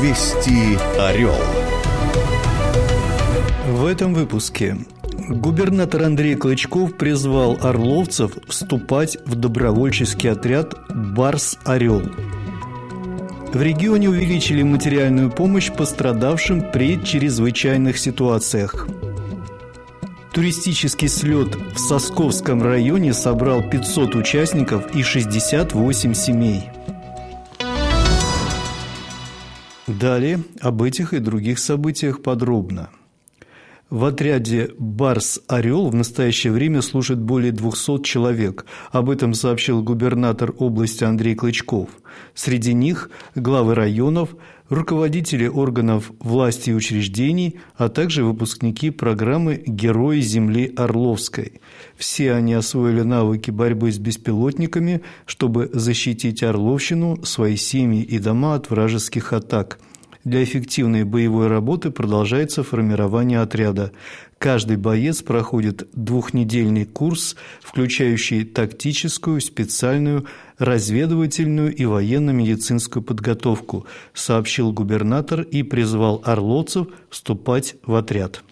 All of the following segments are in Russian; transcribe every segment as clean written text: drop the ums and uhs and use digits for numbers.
Вести Орел. В этом выпуске губернатор Андрей Клычков призвал орловцев вступать в добровольческий отряд «Барс-Орел». В регионе увеличили материальную помощь пострадавшим при чрезвычайных ситуациях. Туристический слет в Сосковском районе собрал 500 участников и 68 семей. Далее об этих и других событиях подробно. В отряде «Барс-Орел» в настоящее время служит более 200 человек. Об этом сообщил губернатор области Андрей Клычков. Среди них главы районов, руководители органов власти и учреждений, а также выпускники программы «Герои земли Орловской». Все они освоили навыки борьбы с беспилотниками, чтобы защитить Орловщину, свои семьи и дома от вражеских атак. Для эффективной боевой работы продолжается формирование отряда. Каждый боец проходит двухнедельный курс, включающий тактическую, специальную, разведывательную и военно-медицинскую подготовку, сообщил губернатор и призвал орловцев вступать в отряд.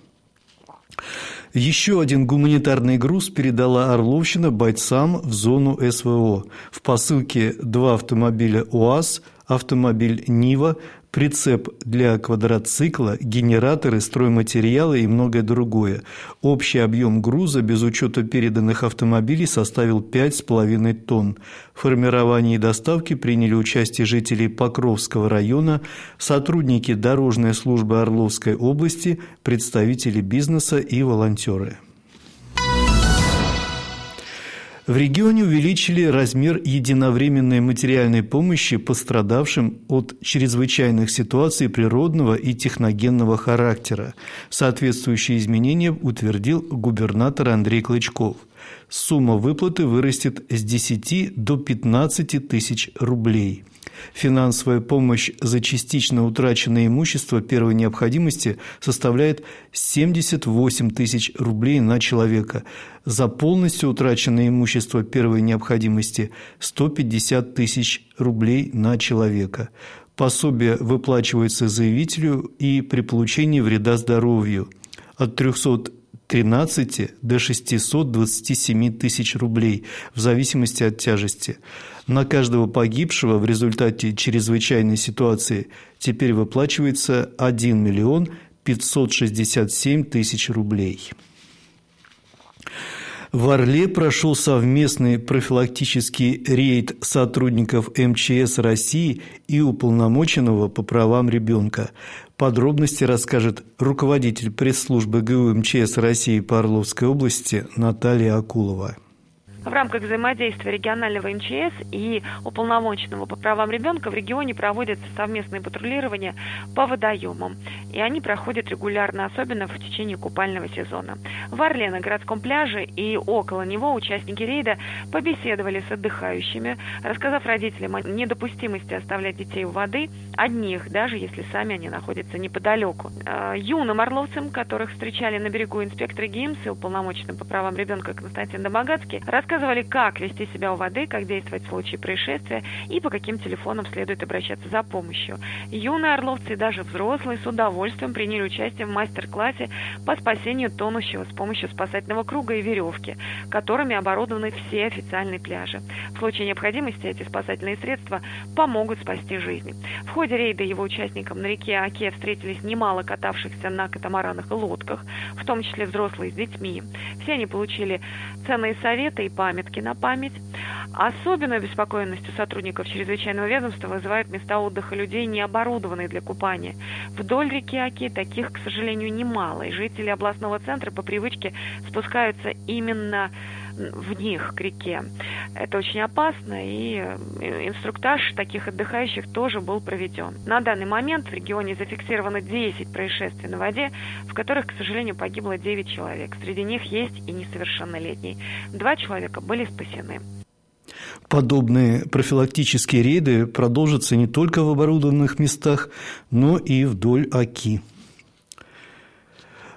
Еще один гуманитарный груз передала Орловщина бойцам в зону СВО. В посылке 2 автомобиля УАЗ, автомобиль «Нива», прицеп для квадроцикла, генераторы, стройматериалы и многое другое. Общий объем груза без учета переданных автомобилей составил 5,5 тонн. В формировании доставки приняли участие жители Покровского района, сотрудники дорожной службы Орловской области, представители бизнеса и волонтеры. В регионе увеличили размер единовременной материальной помощи пострадавшим от чрезвычайных ситуаций природного и техногенного характера. Соответствующие изменения утвердил губернатор Андрей Клычков. Сумма выплаты вырастет с 10 до 15 тысяч рублей. Финансовая помощь за частично утраченное имущество первой необходимости составляет 78 тысяч рублей на человека. За полностью утраченное имущество первой необходимости – 150 тысяч рублей на человека. Пособие выплачивается заявителю и при получении вреда здоровью от 313 до 627 тысяч рублей в зависимости от тяжести. На каждого погибшего в результате чрезвычайной ситуации теперь выплачивается 1 миллион 567 тысяч рублей. В Орле прошел совместный профилактический рейд сотрудников МЧС России и уполномоченного по правам ребенка. Подробности расскажет руководитель пресс-службы ГУ МЧС России по Орловской области Наталья Акулова. В рамках взаимодействия регионального МЧС и уполномоченного по правам ребенка в регионе проводятся совместные патрулирования по водоемам. И они проходят регулярно, особенно в течение купального сезона. В Орле на городском пляже и около него участники рейда побеседовали с отдыхающими, рассказав родителям о недопустимости оставлять детей у воды одних, даже если сами они находятся неподалеку. Юным орловцам, которых встречали на берегу инспекторы ГИМС и уполномоченный по правам ребенка Константин Домогацкий, рассказывали, как вести себя у воды, как действовать в случае происшествия и по каким телефонам следует обращаться за помощью. Юные орловцы и даже взрослые с удовольствием приняли участие в мастер-классе по спасению тонущего с помощью спасательного круга и веревки, которыми оборудованы все официальные пляжи. В случае необходимости эти спасательные средства помогут спасти жизни. В ходе рейда его участникам на реке Оке встретились немало катавшихся на катамаранах и лодках, в том числе взрослые с детьми. Все они получили ценные советы и памятки на память. Особенную обеспокоенность у сотрудников чрезвычайного ведомства вызывают места отдыха людей, не оборудованные для купания. Вдоль реки Оки таких, к сожалению, немало, и жители областного центра по привычке спускаются именно в них, к реке. Это очень опасно, и инструктаж таких отдыхающих тоже был проведен. На данный момент в регионе зафиксировано 10 происшествий на воде, в которых, к сожалению, погибло 9 человек. Среди них есть и несовершеннолетние. 2 человека были спасены. Подобные профилактические рейды продолжатся не только в оборудованных местах, но и вдоль Оки.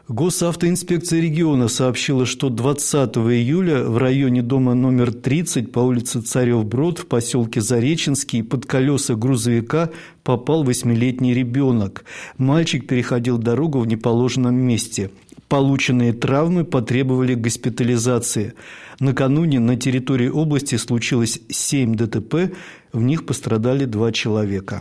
Госавтоинспекция региона сообщила, что 20 июля в районе дома номер 30 по улице Царев-Брод в поселке Зареченский под колеса грузовика попал 8-летний ребенок. Мальчик переходил дорогу в неположенном месте. Полученные травмы потребовали госпитализации. Накануне на территории области случилось 7 ДТП, в них пострадали 2 человека.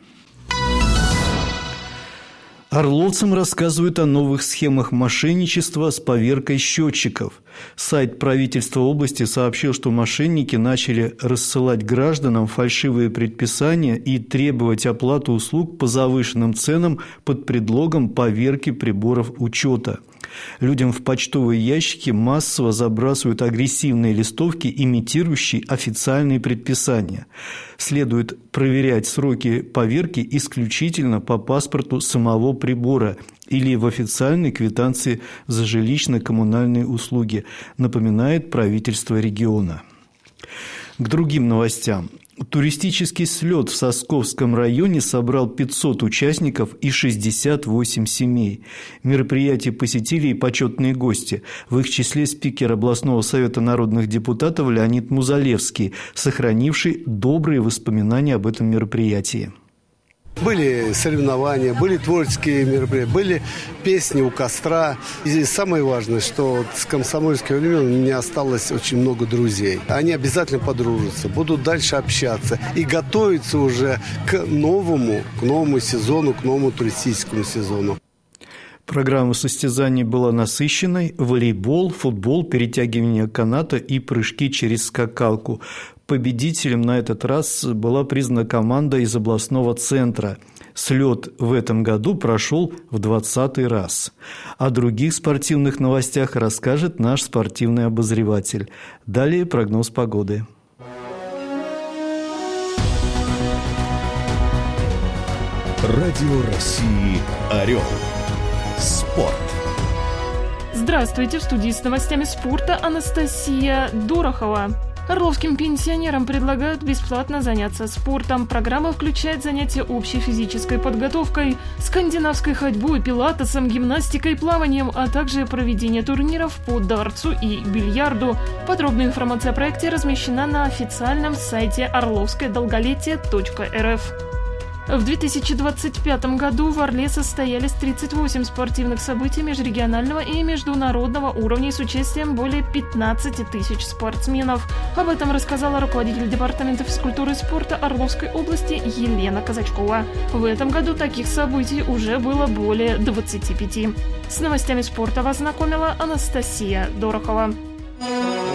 Орловцам рассказывают о новых схемах мошенничества с поверкой счетчиков. Сайт правительства области сообщил, что мошенники начали рассылать гражданам фальшивые предписания и требовать оплату услуг по завышенным ценам под предлогом поверки приборов учета. Людям в почтовые ящики массово забрасывают агрессивные листовки, имитирующие официальные предписания. Следует проверять сроки поверки исключительно по паспорту самого прибора или в официальной квитанции за жилищно-коммунальные услуги, напоминает правительство региона. К другим новостям. Туристический слет в Сосковском районе собрал 500 участников и 68 семей. Мероприятие посетили и почетные гости. В их числе спикер областного совета народных депутатов Леонид Музалевский, сохранивший добрые воспоминания об этом мероприятии. Были соревнования, были творческие мероприятия, были песни у костра. И самое важное, что с комсомольских времен у меня осталось очень много друзей. Они обязательно подружатся, будут дальше общаться и готовиться уже к новому сезону, к новому туристическому сезону. Программа состязаний была насыщенной: волейбол, футбол, перетягивание каната и прыжки через скакалку. Победителем на этот раз была признана команда из областного центра. Слет в этом году прошел в 20-й раз. О других спортивных новостях расскажет наш спортивный обозреватель. Далее прогноз погоды. Радио России «Орел». Спорт. Здравствуйте, в студии с новостями спорта Анастасия Дорохова. Орловским пенсионерам предлагают бесплатно заняться спортом. Программа включает занятия общей физической подготовкой, скандинавской ходьбой, пилатесом, гимнастикой, плаванием, а также проведение турниров по дартсу и бильярду. Подробная информация о проекте размещена на официальном сайте орловское-долголетие.рф. В 2025 году в Орле состоялись 38 спортивных событий межрегионального и международного уровней с участием более 15 тысяч спортсменов. Об этом рассказала руководитель департамента физкультуры и спорта Орловской области Елена Казачкова. В этом году таких событий уже было более 25. С новостями спорта вас знакомила Анастасия Дорохова.